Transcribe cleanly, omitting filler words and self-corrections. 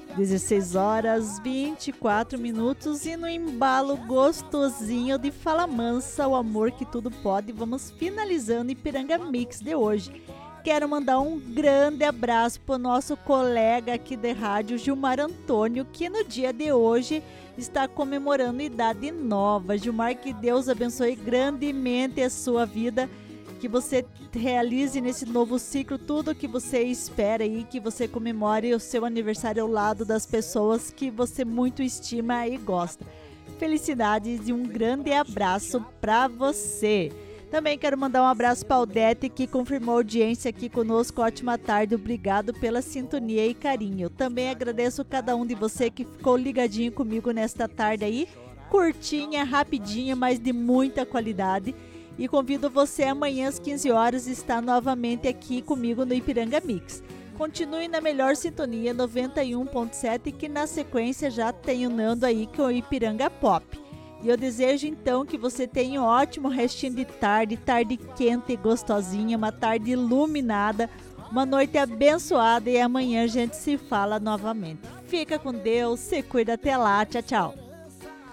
16 horas 24 minutos e no embalo gostosinho de Fala Mansa, o amor que tudo pode, vamos finalizando o Ipiranga Mix de hoje. Quero mandar um grande abraço para o nosso colega aqui de rádio, Gilmar Antônio, que no dia de hoje está comemorando idade nova. Gilmar, que Deus abençoe grandemente a sua vida, que você realize nesse novo ciclo tudo o que você espera e que você comemore o seu aniversário ao lado das pessoas que você muito estima e gosta. Felicidades e um grande abraço para você. Também quero mandar um abraço para a Aldete, que confirmou audiência aqui conosco. Ótima tarde, obrigado pela sintonia e carinho. Também agradeço cada um de você que ficou ligadinho comigo nesta tarde aí, curtinha, rapidinha, mas de muita qualidade. E convido você amanhã às 15 horas estar novamente aqui comigo no Ipiranga Mix. Continue na melhor sintonia 91.7, que na sequência já tem o Nando aí com o Ipiranga Pop. E eu desejo então que você tenha um ótimo restinho de tarde quente e gostosinha, uma tarde iluminada, uma noite abençoada e amanhã a gente se fala novamente. Fica com Deus, se cuida, até lá, tchau, tchau.